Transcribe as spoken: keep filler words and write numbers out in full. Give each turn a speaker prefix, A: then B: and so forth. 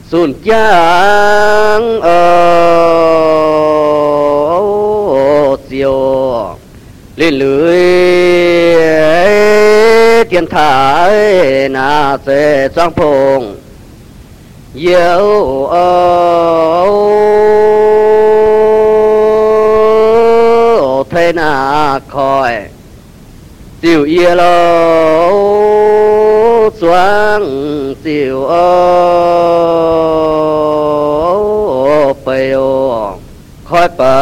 A: xuân giang ở diều lên lưới tiền thái na sẽ sang phong yêu thế na khỏi tiểu yêu lo xoang tiểu bèo khỏi bờ